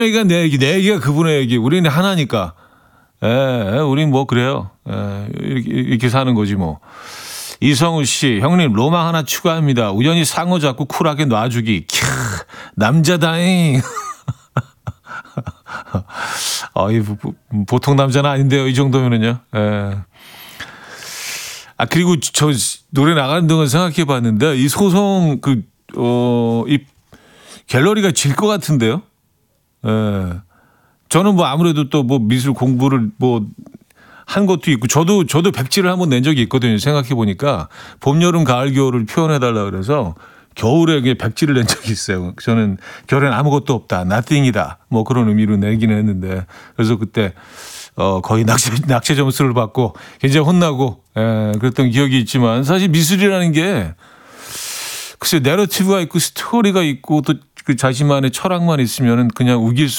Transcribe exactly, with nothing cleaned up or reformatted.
얘기가 내 얘기, 내 얘기가 그분의 얘기. 우리는 하나니까. 예, 우린 뭐 그래요. 예, 이렇게, 이렇게 사는 거지 뭐. 이성우 씨, 형님 로망 하나 추가합니다. 우연히 상어 잡고 쿨하게 놔주기. 캬, 남자다잉. 어, 이 보통 남자는 아닌데요. 이 정도면은요. 예. 아 그리고 저 노래 나가는 동안 생각해봤는데 이 소송 그 어 이 갤러리가 질 것 같은데요. 예. 저는 뭐 아무래도 또 뭐 미술 공부를 뭐 한 것도 있고 저도 저도 백지를 한번 낸 적이 있거든요. 생각해 보니까 봄, 여름, 가을, 겨울을 표현해 달라 그래서 겨울에 백지를 낸 적이 있어요. 저는 겨울엔 아무것도 없다, nothing이다, 뭐 그런 의미로 내기는 했는데 그래서 그때 어 거의 낙체 낙체 점수를 받고 굉장히 혼나고 예, 그랬던 기억이 있지만 사실 미술이라는 게 글쎄 내러티브가 있고 스토리가 있고 또 그 자신만의 철학만 있으면은 그냥 우길 수